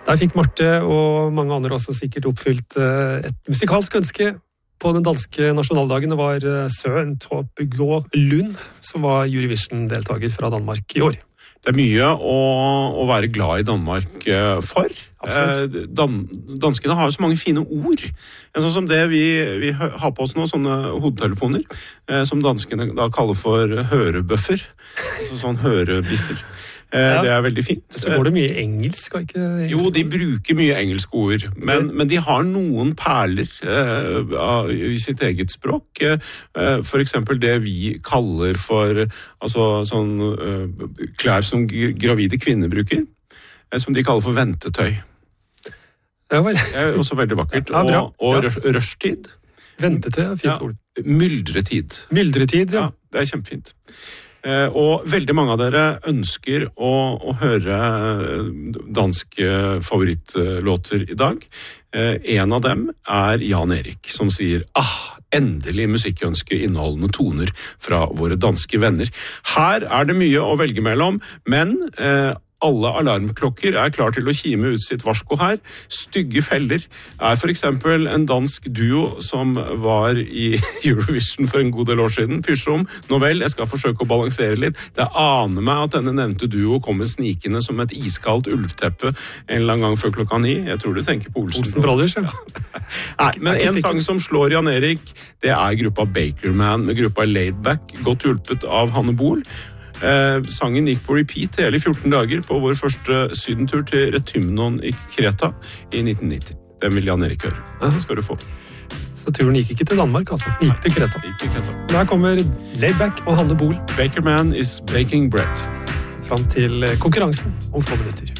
Der fikk Marte og mange andre også sikkert oppfylt et musikalsk ønske på den danske nasjonaldagen. Det var Søren Topegård Lund som var Eurovision-deltaker fra Danmark i år. Det mye å være glad i Danmark for. Danskene har jo så mange fine ord. Sånn som det vi har på oss nå, sånne hodetelefoner, som danskene da kaller for hørebøffer. Altså sånn hørebiffer. Det veldig fint. Så går det mye engelsk, ikke? Jo, de bruker mye engelske ord, men de har noen perler i sitt eget språk. For eksempel det vi kaller for sånn klær som gravide kvinner bruker, som de kaller for ventetøy. Ja vel. Det også veldig vakkert. Ja, og rushtid. Ventetøy fint ord. Myldretid. Myldretid, ja. Det kjempefint. Og veldig mange av dere ønsker å høre danske favorittlåter i dag. En av dem Jan Erik, som sier endelig musikkønske inneholdende toner fra våre danske venner. Her det mye å velge mellom, men alle alarmklokker klar til å kime ut sitt varsko her. Stygge feller for eksempel en dansk duo som var i Eurovision for en god del år siden. Pysjom, nå vel, jeg skal forsøke å balansere litt. Det aner meg at denne nevnte duo kommer snikende som et iskaldt ulvteppe en eller annen gang før 9. Jeg tror du tenker på Olsen Brothers, ja. Nei, men en sang som slår Jan Erik, det gruppa Bakerman med gruppa Laidback, godt hjulpet av Hanne Bol. Sangen gikk på repeat hele 14 dager på vår første sydentur til Retymnon i Kreta i 1990. Den vil Jan Erik høre. Det skal du få. Så turen gikk ikke til Danmark, altså. Den gikk til Kreta. Der kommer Laidback og Hanne Bol. Bakerman is baking bread. Fram til konkurransen om få minutter.